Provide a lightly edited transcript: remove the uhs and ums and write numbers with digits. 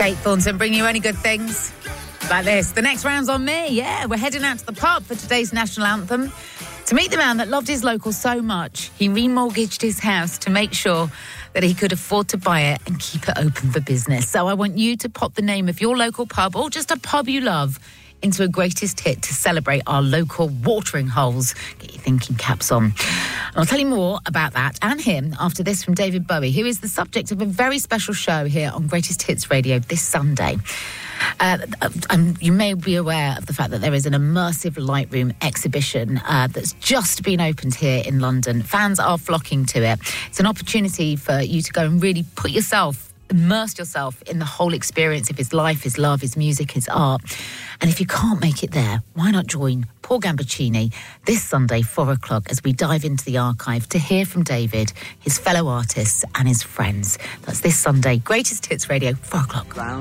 Kate Thornton, bring you only good things like this. The next round's on me. Yeah, we're heading out to the pub for today's national anthem. To meet the man that loved his local so much, he remortgaged his house to make sure that he could afford to buy it and keep it open for business. So I want you to pop the name of your local pub or just a pub you love into a greatest hit to celebrate our local watering holes. Get your thinking caps on. And I'll tell you more about that and him after this from David Bowie, who is the subject of a very special show here on Greatest Hits Radio this Sunday. You may be aware of the fact that there is an immersive Lightroom exhibition that's just been opened here in London. Fans are flocking to it. It's an opportunity for you to go and really immerse yourself in the whole experience of his life, his love, his music, his art. And if you can't make it there, why not join Paul Gambaccini this Sunday, 4:00, as we dive into the archive to hear from David, his fellow artists and his friends. That's this Sunday, Greatest Hits Radio, 4:00.